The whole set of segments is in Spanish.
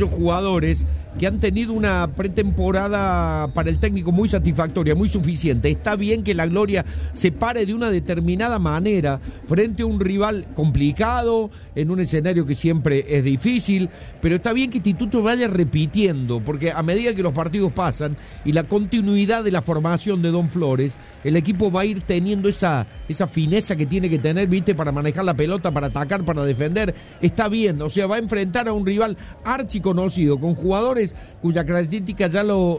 muchos jugadores que han tenido una pretemporada para el técnico muy satisfactoria, muy suficiente. Está bien que la Gloria se pare de una determinada manera frente a un rival complicado, en un escenario que siempre es difícil, pero está bien que Instituto vaya repitiendo, porque a medida que los partidos pasan y la continuidad de la formación de Don Flores, el equipo va a ir teniendo esa fineza que tiene que tener, ¿viste? Para manejar la pelota, para atacar, para defender. Está bien, o sea, va a enfrentar a un rival archiconocido, con jugadores cuya característica ya los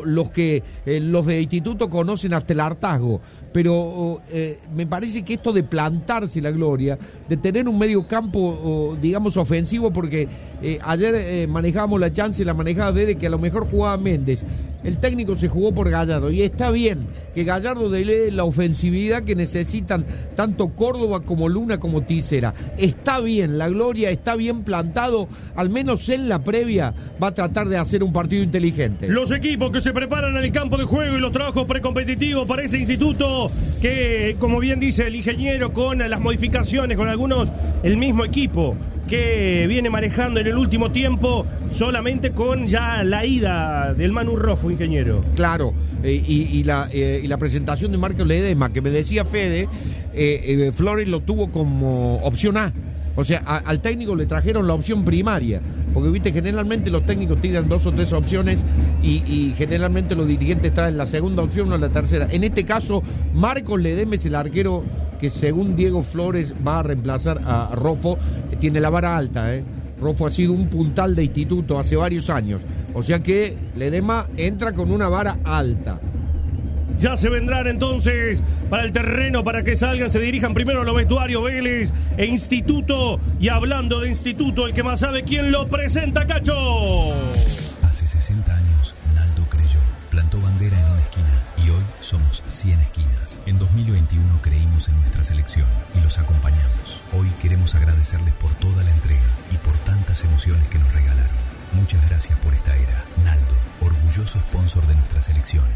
de Instituto conocen hasta el hartazgo, pero me parece que esto de plantarse la Gloria, de tener un medio campo, digamos, ofensivo, porque ayer manejábamos la chance, la manejaba de que a lo mejor jugaba Méndez. El técnico se jugó por Gallardo y está bien que Gallardo dé la ofensividad que necesitan tanto Córdoba como Luna como Tisera. Está bien, la Gloria está bien plantado, al menos en la previa va a tratar de hacer un partido inteligente. Los equipos que se preparan en el campo de juego y los trabajos precompetitivos para este Instituto que, como bien dice el ingeniero, con las modificaciones, con algunos, el mismo equipo que viene manejando en el último tiempo, solamente con ya la ida del Manu Rojo, ingeniero. Claro, y la presentación de Marcos Ledesma, que me decía Fede, Flores lo tuvo como opción A. O sea, al técnico le trajeron la opción primaria, porque viste, generalmente los técnicos tiran 2 o 3 opciones y generalmente los dirigentes traen la segunda opción o la tercera. En este caso, Marcos Ledesma es el arquero que, según Diego Flores, va a reemplazar a Rofo. Tiene la vara alta, Rofo ha sido un puntal de Instituto hace varios años, o sea que Ledesma entra con una vara alta. Ya se vendrán entonces para el terreno, para que salgan, se dirijan primero a los vestuarios Vélez e Instituto. Y hablando de Instituto, el que más sabe, ¿quién lo presenta, Cacho? Hace 60 años, Naldo creyó, plantó bandera en una esquina y hoy somos 100 esquinas. En 2021 creímos en nuestra selección y los acompañamos. Hoy queremos agradecerles por toda la entrega y por tantas emociones que nos regalaron. Muchas gracias por esta era. Naldo, orgulloso sponsor de nuestra selección.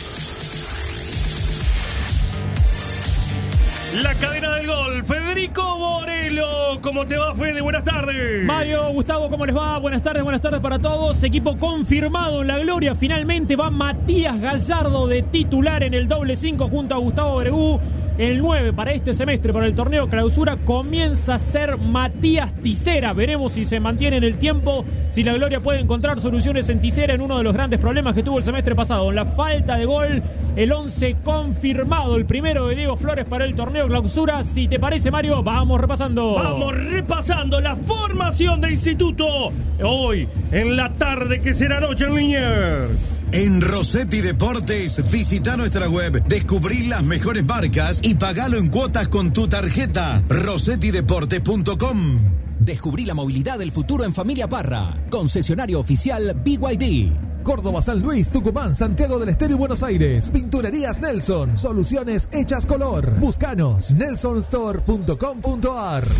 La cadena del gol, Federico Borelo. ¿Cómo te va, Fede? Buenas tardes. Mario, Gustavo, ¿cómo les va? Buenas tardes para todos. Equipo confirmado en la Gloria. Finalmente va Matías Gallardo de titular en el doble 5 junto a Gustavo Bregú. El 9 para este semestre, para el torneo clausura, comienza a ser Matías Tisera. Veremos si se mantiene en el tiempo, si la Gloria puede encontrar soluciones en Tisera, en uno de los grandes problemas que tuvo el semestre pasado. La falta de gol, el 11 confirmado, el primero de Diego Flores para el torneo clausura. Si te parece, Mario, vamos repasando. Vamos repasando la formación de Instituto hoy, en la tarde, que será noche en Liniers. En Rossetti Deportes, visita nuestra web, descubrí las mejores marcas y pagalo en cuotas con tu tarjeta. rossettideportes.com. Descubrí la movilidad del futuro en Familia Parra. Concesionario oficial BYD. Córdoba, San Luis, Tucumán, Santiago del Estero y Buenos Aires. Pinturerías Nelson. Soluciones hechas color. Búscanos. nelsonstore.com.ar.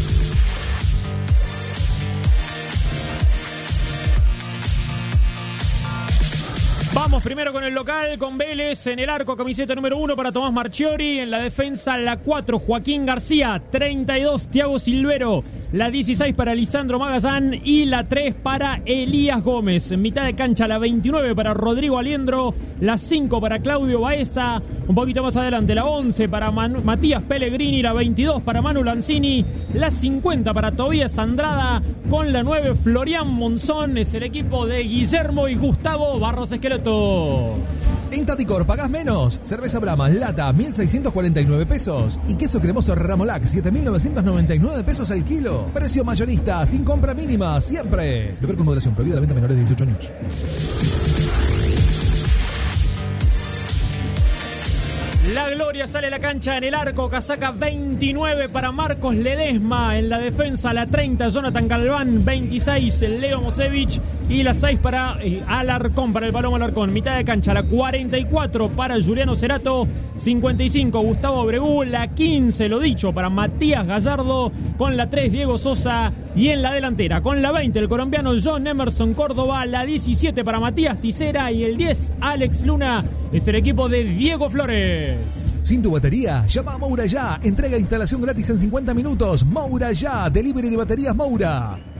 Vamos primero con el local, con Vélez. En el arco, camiseta número 1 para Tomás Marchiori. En la defensa, la 4, Joaquín García. 32, Thiago Silvero. La 16 para Lisandro Magallán. Y la 3 para Elías Gómez. En mitad de cancha, la 29 para Rodrigo Aliendro. La 5 para Claudio Baeza. Un poquito más adelante, la 11 para Matías Pellegrini. La 22 para Manu Lanzini. La 50 para Tobías Andrada. Con la 9, Florian Monzón. Es el equipo de Guillermo y Gustavo Barros Esqueloto. En Taticor pagás menos. Cerveza Brahma lata 1.649 pesos y queso cremoso Ramolac 7.999 pesos el kilo. Precio mayorista sin compra mínima siempre. Beber con moderación, prohibida la venta a menores de 18 años. La Gloria sale a la cancha en el arco, casaca 29 para Marcos Ledesma. En la defensa, la 30, Jonathan Galván. 26, Leo Mosevich. Y la 6 para Alarcón, para el Paloma Alarcón. Mitad de cancha, la 44 para Juliano Cerato. 55, Gustavo Bregú. La 15, lo dicho, para Matías Gallardo. Con la 3, Diego Sosa. Y en la delantera, con la 20, el colombiano John Emerson Córdoba. La 17 para Matías Tisera. Y el 10, Alex Luna. Es el equipo de Diego Flores. Sin tu batería, llama a Moura Ya. Entrega e instalación gratis en 50 minutos. Moura Ya, delivery de baterías Moura.